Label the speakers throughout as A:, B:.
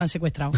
A: han secuestrado.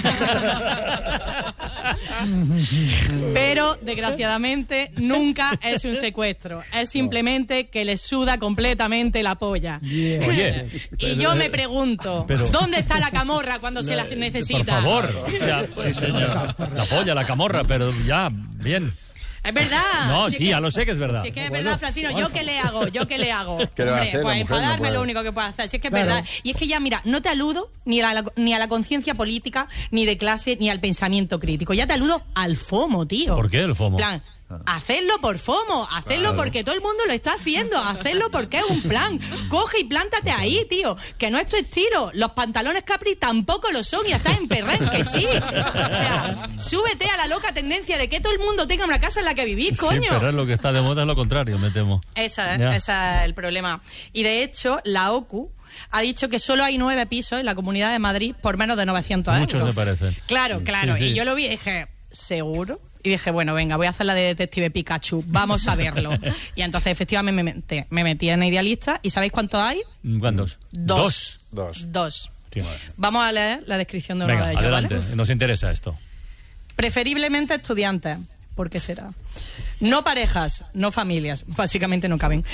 A: Pero, desgraciadamente, nunca es un secuestro. Es simplemente que les suda completamente la polla.
B: Yeah.
C: Oye,
A: Y yo me pregunto, ¿dónde está la camorra cuando se la necesita?
C: por favor, o sea,
D: Sí, señor.
C: la polla, la camorra, pero ya, bien.
A: Es verdad.
C: No,
A: Si es
C: sí,
A: que-
C: ya lo sé que es verdad.
A: Si es que es verdad, Francino, ¿yo qué le hago?
D: ¿Qué le va a
A: Hombre,
D: hacer? La
A: pues
D: mujer no
A: enfadarme
D: puede.
A: es lo único que puedo hacer. Si es que es
B: Claro.
A: verdad. Y es que ya, mira, no te aludo ni a la conciencia política, ni de clase, ni al pensamiento crítico. Ya te aludo al FOMO, tío.
C: ¿Por qué el FOMO?
A: En plan, hacerlo por FOMO, hacerlo porque todo el mundo lo está haciendo, hacerlo porque es un plan. Coge y plántate ahí, tío, que no es tu estilo. Los pantalones Capri tampoco lo son y estás en perrenque, sí. O sea, súbete a la loca tendencia de que todo el mundo tenga una casa en la que vivir, coño.
C: Sí, pero es lo que está de moda es lo contrario, me temo.
A: Ese
C: Ya.
A: es el problema. Y de hecho, la OCU ha dicho que solo hay 9 pisos en la Comunidad de Madrid por menos de 900
C: Muchos
A: euros.
C: me parecen.
A: Claro, claro.
C: Sí, sí.
A: Y yo lo vi y dije, ¿seguro? Y dije, bueno, venga, voy a hacer la de Detective Pikachu, vamos a verlo. Y entonces, efectivamente, me metí en Idealista. ¿Y sabéis cuántos hay?
C: ¿Cuántos?
A: Dos.
D: Dos.
C: Tío.
A: Vamos a leer la descripción de uno
C: Venga,
A: de ellos,
C: adelante,
A: ¿vale?
C: nos interesa esto.
A: Preferiblemente estudiantes. ¿Por qué será? No parejas, no familias. Básicamente no caben.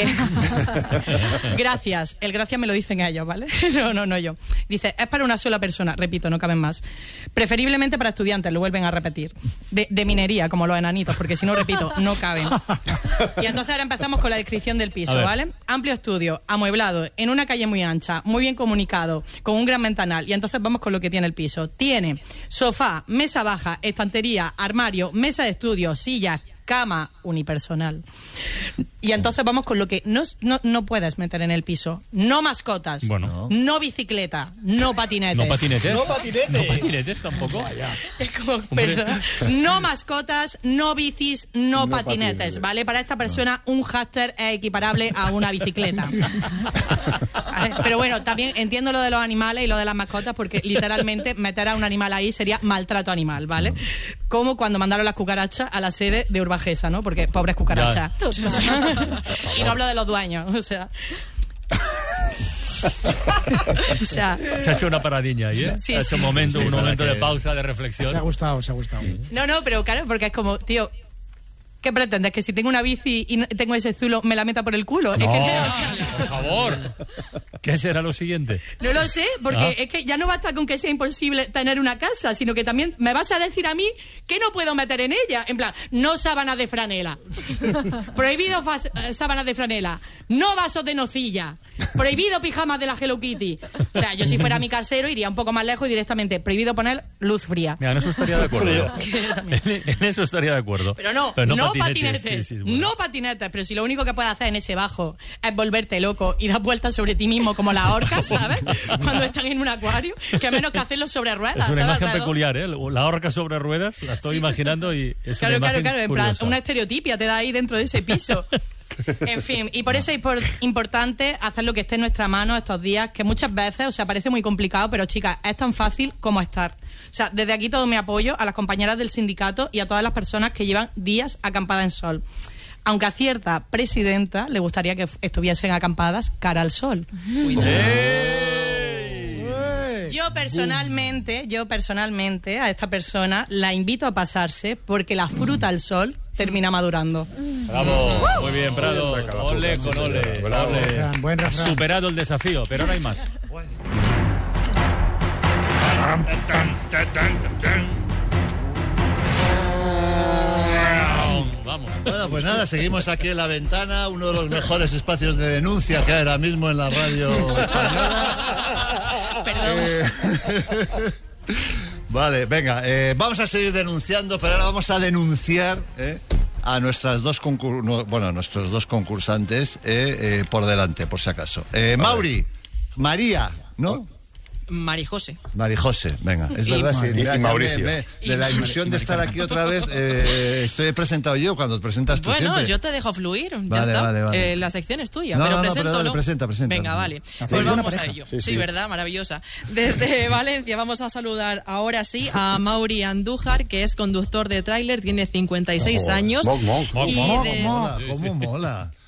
A: Gracias. El gracias me lo dicen ellos, ¿vale? No yo. Dice, es para una sola persona. Repito, no caben más. Preferiblemente para estudiantes, lo vuelven a repetir. De minería, como los enanitos, porque si no, repito, no caben. Y entonces ahora empezamos con la descripción del piso,
C: A ver.
A: ¿vale? Amplio estudio, amueblado, en una calle muy ancha, muy bien comunicado, con un gran ventanal. Y entonces vamos con lo que tiene el piso. Tiene sofá, mesa baja, estantería, armario, mesa de estudio, sillas, cama unipersonal. Y entonces vamos con lo que no puedes meter en el piso. No mascotas,
C: Bueno.
A: no bicicleta, no patinetes.
C: ¿No patinetes?
B: No patinete.
C: ¿No patinetes tampoco?
A: Es como,
C: Hombre.
A: perdón. No mascotas, no bicis, no,
D: No
A: patinetes,
D: patinetes.
A: ¿vale? Para esta persona un hámster es equiparable a una bicicleta. ¿Vale? Pero bueno, también entiendo lo de los animales y lo de las mascotas porque literalmente meter a un animal ahí sería maltrato animal, ¿vale? Como cuando mandaron las cucarachas a la sede de Urbagesa, ¿no? Porque pobres cucarachas. Y no hablo de los dueños, o sea... O sea,
C: Se ha hecho una paradiña ahí, ¿eh?
A: Sí,
C: ha hecho
A: sí.
C: un momento
D: Sí,
C: de
D: que-
C: pausa, de
B: Se ha
C: reflexión.
B: gustado.
A: no, pero claro, porque es como, tío, ¿qué pretendes? ¿Que si tengo una bici y tengo ese zulo me la meta por el culo? Es que,
C: Por favor. ¿Qué será lo siguiente?
A: no lo sé, porque es que ya no basta con que sea imposible tener una casa, sino que también me vas a decir a mí que no puedo meter en ella. En plan, no sábanas de franela. Prohibido sábanas de franela. No vasos de nocilla. Prohibido pijamas de la Hello Kitty. O sea, yo si fuera mi casero iría un poco más lejos y directamente prohibido poner luz fría.
C: Mira, en eso estaría de acuerdo. yo. En eso estaría de acuerdo.
A: Pero no patinetes.
C: Sí, bueno.
A: No patinetes. Pero si lo único que puedes hacer en ese bajo es volverte loco y dar vueltas sobre ti mismo como las orcas, ¿sabes? Cuando están en un acuario, que menos que hacerlo sobre ruedas.
C: Es una
A: ¿sabes?
C: imagen
A: Alrededor.
C: peculiar, ¿eh? La horca sobre ruedas, la estoy imaginando y es
A: Claro,
C: una imagen
A: en plan,
C: curiosa.
A: una estereotipia te da ahí dentro de ese piso. En fin, y por eso es importante hacer lo que esté en nuestra mano estos días, que muchas veces, o sea, parece muy complicado, pero chicas, es tan fácil como estar. O sea, desde aquí todo mi apoyo a las compañeras del sindicato y a todas las personas que llevan días acampadas en sol. Aunque a cierta presidenta le gustaría que estuviesen acampadas cara al sol. Yo personalmente a esta persona la invito a pasarse porque la fruta al sol termina madurando.
C: Bravo, muy bien, Prado.
D: Saca la
C: Ole
D: fruta,
C: con
D: sí,
C: ole.
D: señor. Bravo.
C: Ole.
B: Buen refrán.
C: Has superado el desafío, pero ahora hay más. Vamos.
E: Bueno, pues nada, seguimos aquí en La Ventana, uno de los mejores espacios de denuncia que hay ahora mismo en la radio española.
A: Perdón.
E: Vale, venga, vamos a seguir denunciando, pero ahora vamos a denunciar a nuestros dos concursantes por delante, por si acaso. Mauri, María, ¿no?
F: Marijose.
E: Marijose, venga, es
F: Y-
E: verdad, sí.
D: y
E: mira, ya
D: Mauricio.
E: de la ilusión de estar aquí otra vez, estoy presentado yo cuando te presentas tú
F: Bueno,
E: siempre.
F: yo te dejo fluir, ya
E: Vale,
F: está.
E: vale.
F: La sección es tuya,
E: No,
F: pero
E: no, no,
F: presento,
E: pero
F: ¿no?
E: presenta.
F: Venga, vale.
B: Hacéis
F: Pues
B: buena
F: vamos a
B: pareja.
F: ello.
D: Sí,
F: Sí,
D: sí.
F: ¿verdad? Maravillosa. Desde Valencia vamos a saludar ahora sí a Mauri Andújar, que es conductor de tráiler, tiene 56
D: Ojo,
F: años.
D: monk.
F: Y
C: Monk,
F: de-
E: Mola, cómo mola.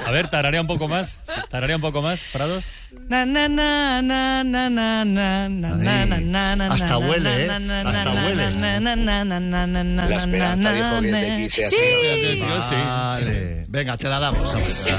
C: A ver, tararea un poco más. Prados.
A: Na, na, na, na, na, na, na, na, na, na, na,
E: Hasta huele, ¿eh?
A: na, na,
E: Hasta
A: na,
E: huele.
A: na, na, na, na, na, na, na,
B: La esperanza
A: na,
B: dijo que
A: na,
B: te quise así.
A: Sí.
C: Yo sí.
E: Vale. Venga, te la damos.